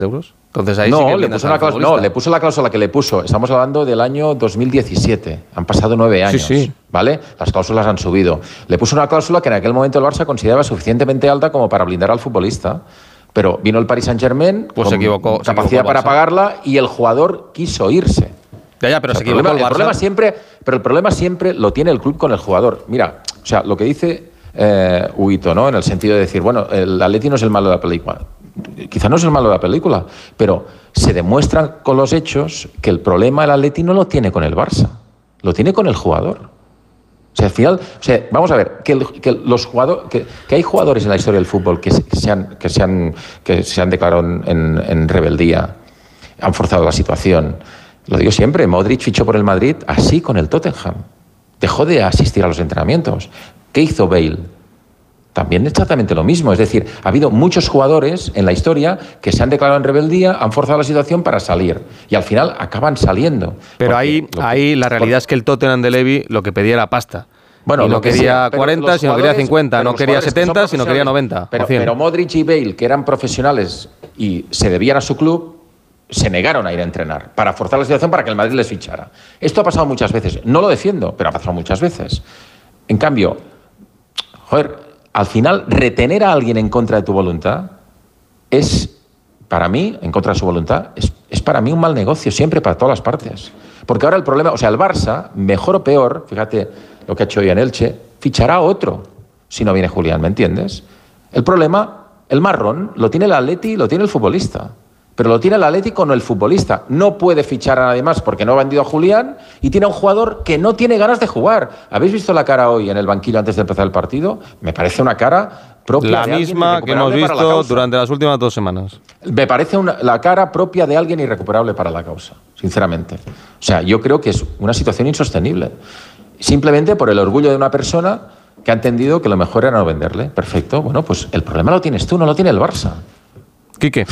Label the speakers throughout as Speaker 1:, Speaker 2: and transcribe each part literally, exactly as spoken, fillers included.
Speaker 1: euros. Entonces ahí
Speaker 2: no,
Speaker 1: sí que
Speaker 2: le puso una cláusula, no, le puso la cláusula que le puso. Estamos hablando del año dos mil diecisiete. Han pasado nueve años,
Speaker 1: sí, sí.
Speaker 2: ¿vale? Las cláusulas han subido. Le puso una cláusula que en aquel momento el Barça consideraba suficientemente alta como para blindar al futbolista. Pero vino el Paris Saint-Germain
Speaker 1: pues
Speaker 2: con
Speaker 1: se equivocó,
Speaker 2: capacidad
Speaker 1: se equivocó
Speaker 2: para pagarla y el jugador quiso irse.
Speaker 1: Ya, ya, pero
Speaker 2: o sea,
Speaker 1: se equivocó
Speaker 2: el problema,
Speaker 1: el Barça.
Speaker 2: El problema siempre, pero el problema siempre lo tiene el club con el jugador. Mira, o sea, lo que dice eh, Huito, ¿no? En el sentido de decir, bueno, el Atleti no es el malo de la película. Quizá no es el malo de la película, pero se demuestra con los hechos que el problema el Atleti no lo tiene con el Barça, lo tiene con el jugador. O sea, al final, o sea, vamos a ver, que, el, que los jugadores, que, que hay jugadores en la historia del fútbol que se, que se, han, que se, han, que se han declarado en, en rebeldía, han forzado la situación. Lo digo siempre, Modric fichó por el Madrid así con el Tottenham. Dejó de asistir a los entrenamientos. ¿Qué hizo Bale? También exactamente lo mismo. Es decir, ha habido muchos jugadores en la historia que se han declarado en rebeldía, han forzado la situación para salir. Y al final acaban saliendo.
Speaker 1: Pero ahí, que, ahí la realidad porque, es que el Tottenham de Levy lo que pedía era pasta. Bueno, y no quería sea, cuarenta, sino quería cincuenta. No quería setenta, sino quería noventa.
Speaker 2: Pero, pero Modric y Bale, que eran profesionales y se debían a su club, se negaron a ir a entrenar para forzar la situación para que el Madrid les fichara. Esto ha pasado muchas veces. No lo defiendo, pero ha pasado muchas veces. En cambio, joder, al final, retener a alguien en contra de tu voluntad es, para mí, en contra de su voluntad, es, es para mí un mal negocio, siempre para todas las partes. Porque ahora el problema, o sea, el Barça, mejor o peor, fíjate lo que ha hecho hoy en Elche, fichará a otro si no viene Julián, ¿me entiendes? El problema, el marrón, lo tiene el Atleti, lo tiene el futbolista. Pero lo tiene el Atleti con el futbolista. No puede fichar a nadie más porque no ha vendido a Julián y tiene a un jugador que no tiene ganas de jugar. ¿Habéis visto la cara hoy en el banquillo antes de empezar el partido? Me parece una cara propia
Speaker 1: la
Speaker 2: de alguien
Speaker 1: misma que hemos visto durante las últimas dos semanas.
Speaker 2: Me parece una, la cara propia de alguien irrecuperable para la causa, sinceramente. O sea, yo creo que es una situación insostenible. Simplemente por el orgullo de una persona que ha entendido que lo mejor era no venderle. Perfecto. Bueno, pues el problema lo tienes tú, no lo tiene el Barça.
Speaker 1: Quique.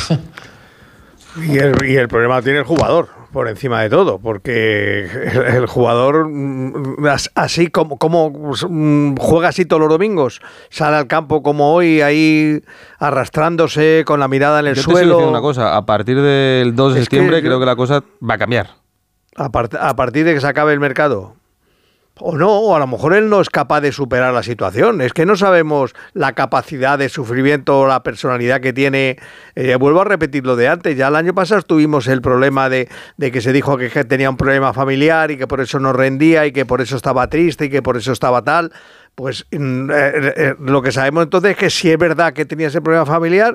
Speaker 3: Y el, y el problema lo tiene el jugador, por encima de todo, porque el, el jugador, así como, como juega así todos los domingos, sale al campo como hoy, ahí arrastrándose con la mirada en el
Speaker 1: Yo
Speaker 3: suelo.
Speaker 1: Te estoy diciendo una cosa, a partir del dos de septiembre que creo que la cosa va a cambiar.
Speaker 3: A, part, a partir de que se acabe el mercado. O no, o a lo mejor él no es capaz de superar la situación. Es que no sabemos la capacidad de sufrimiento o la personalidad que tiene. Eh, vuelvo a repetir lo de antes. Ya el año pasado tuvimos el problema de, de que se dijo que tenía un problema familiar y que por eso no rendía y que por eso estaba triste y que por eso estaba tal. Pues eh, eh, lo que sabemos entonces es que si es verdad que tenía ese problema familiar,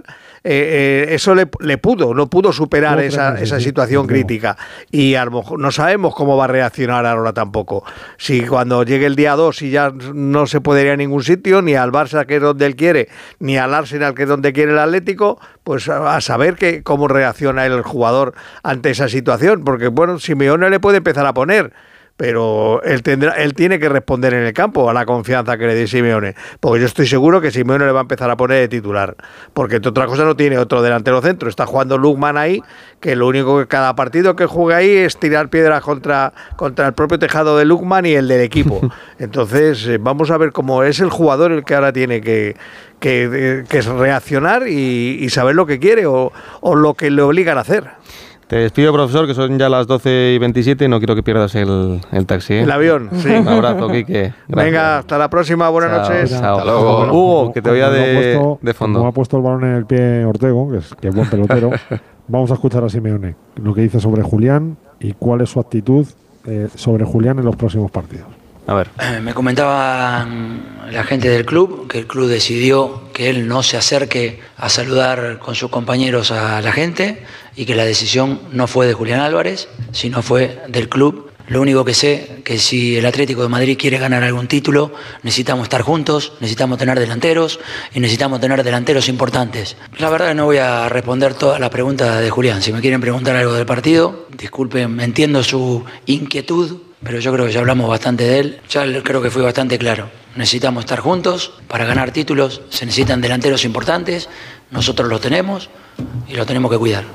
Speaker 3: eh, eh, eso le, le pudo, no pudo superar no, esa, esa situación no. crítica. Y a lo mejor no sabemos cómo va a reaccionar ahora tampoco. Si cuando llegue el día dos y ya no se puede ir a ningún sitio, ni al Barça, que es donde él quiere, ni al Arsenal, que es donde quiere el Atlético, pues a, a saber que, cómo reacciona el jugador ante esa situación. Porque, bueno, Simeone le puede empezar a poner, pero él tendrá, él tiene que responder en el campo a la confianza que le dé Simeone, porque yo estoy seguro que Simeone le va a empezar a poner de titular, porque entre otras cosas no tiene otro delantero centro, está jugando Lookman ahí, que lo único que cada partido que juega ahí es tirar piedras contra, contra el propio tejado de Lookman y el del equipo. Entonces vamos a ver cómo es el jugador el que ahora tiene que que, que reaccionar y, y saber lo que quiere o, o lo que le obligan a hacer.
Speaker 1: Te despido, profesor, que son ya las doce y veintisiete y no quiero que pierdas el, el taxi. ¿eh?
Speaker 3: El avión, sí.
Speaker 1: Un abrazo, Quique. Gracias.
Speaker 3: Venga, hasta la próxima, buenas
Speaker 1: chao,
Speaker 3: noches.
Speaker 1: Chao. Hasta luego. Bueno, Hugo, que te oía de,
Speaker 4: puesto,
Speaker 1: de fondo.
Speaker 4: Como ha puesto el balón en el pie Ortego, que es, que es buen pelotero, vamos a escuchar a Simeone, lo que dice sobre Julián y cuál es su actitud eh, sobre Julián en los próximos partidos.
Speaker 1: A ver.
Speaker 5: Eh, me comentaban la gente del club que el club decidió que él no se acerque a saludar con sus compañeros a la gente y que la decisión no fue de Julián Álvarez, sino fue del club. Lo único que sé que si el Atlético de Madrid quiere ganar algún título, necesitamos estar juntos, necesitamos tener delanteros y necesitamos tener delanteros importantes. La verdad que no voy a responder todas las preguntas de Julián. Si me quieren preguntar algo del partido, disculpen, entiendo su inquietud, pero yo creo que ya hablamos bastante de él. Ya creo que fui bastante claro. Necesitamos estar juntos para ganar títulos, se necesitan delanteros importantes, nosotros los tenemos y los tenemos que cuidar.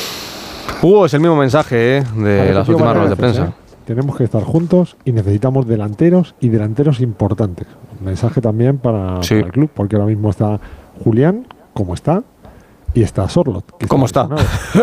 Speaker 1: Hugo, es el mismo mensaje ¿eh? de las últimas ruedas de prensa. ¿eh?
Speaker 4: Tenemos que estar juntos y necesitamos delanteros y delanteros importantes. Un mensaje también para,
Speaker 1: sí.
Speaker 4: para el club, porque ahora mismo está Julián, como está, Y está Sorloth.
Speaker 1: ¿Cómo está?